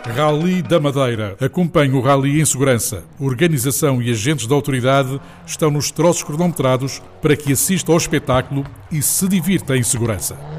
Rally da Madeira. Acompanhe o Rally em segurança. Organização e agentes da autoridade estão nos troços cronometrados para que assista ao espetáculo e se divirta em segurança.